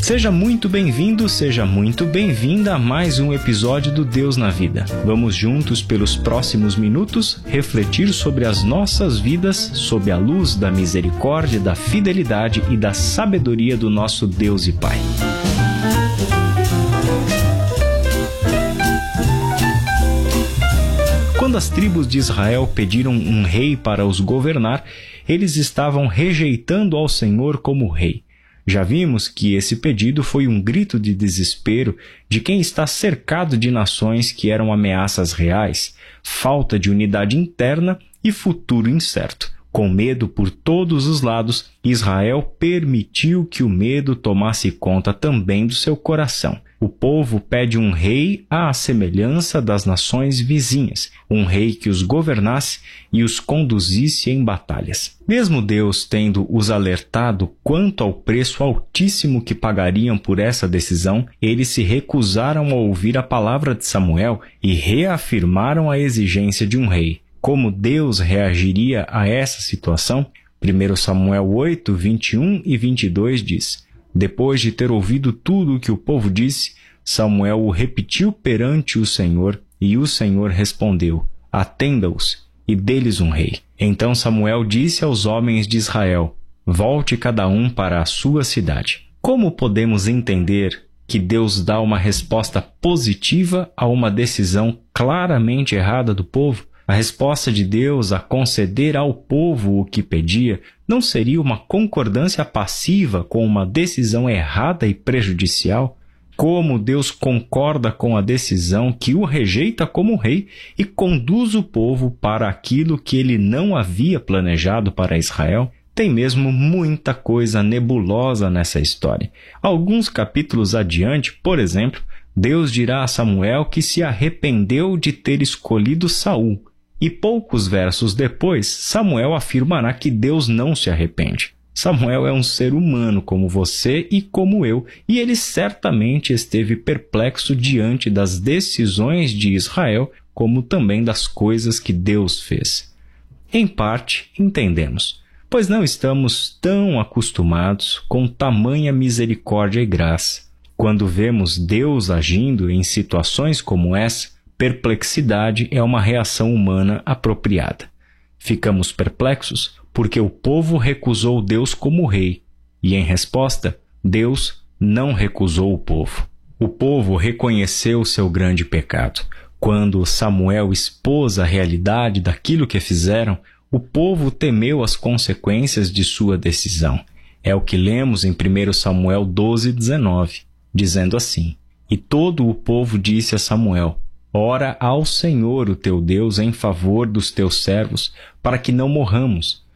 Seja muito bem-vindo, seja muito bem-vinda a mais um episódio do Deus na Vida. Vamos juntos, pelos próximos minutos, refletir sobre as nossas vidas sob a luz da misericórdia, da fidelidade e da sabedoria do nosso Deus e Pai. Quando as tribos de Israel pediram um rei para os governar, eles estavam rejeitando ao Senhor como rei. Já vimos que esse pedido foi um grito de desespero de quem está cercado de nações que eram ameaças reais, falta de unidade interna e futuro incerto. Com medo por todos os lados, Israel permitiu que o medo tomasse conta também do seu coração. O povo pede um rei à semelhança das nações vizinhas, um rei que os governasse e os conduzisse em batalhas. Mesmo Deus tendo os alertado quanto ao preço altíssimo que pagariam por essa decisão, eles se recusaram a ouvir a palavra de Samuel e reafirmaram a exigência de um rei. Como Deus reagiria a essa situação? 1 Samuel 8, 21 e 22 diz: Depois de ter ouvido tudo o que o povo disse, Samuel o repetiu perante o Senhor, e o Senhor respondeu: Atenda-os, e dê-lhes um rei. Então Samuel disse aos homens de Israel: Volte cada um para a sua cidade. Como podemos entender que Deus dá uma resposta positiva a uma decisão claramente errada do povo? A resposta de Deus a conceder ao povo o que pedia não seria uma concordância passiva com uma decisão errada e prejudicial? Como Deus concorda com a decisão que o rejeita como rei e conduz o povo para aquilo que ele não havia planejado para Israel? Tem mesmo muita coisa nebulosa nessa história. Alguns capítulos adiante, por exemplo, Deus dirá a Samuel que se arrependeu de ter escolhido Saul. E poucos versos depois, Samuel afirmará que Deus não se arrepende. Samuel é um ser humano como você e como eu, e ele certamente esteve perplexo diante das decisões de Israel, como também das coisas que Deus fez. Em parte, entendemos, pois não estamos tão acostumados com tamanha misericórdia e graça. Quando vemos Deus agindo em situações como essa, perplexidade é uma reação humana apropriada. Ficamos perplexos porque o povo recusou Deus como rei, e em resposta, Deus não recusou o povo. O povo reconheceu seu grande pecado. Quando Samuel expôs a realidade daquilo que fizeram, o povo temeu as consequências de sua decisão. É o que lemos em 1 Samuel 12:19, dizendo assim: E todo o povo disse a Samuel: Ora ao Senhor, o teu Deus, em favor dos teus servos, para que não morramos,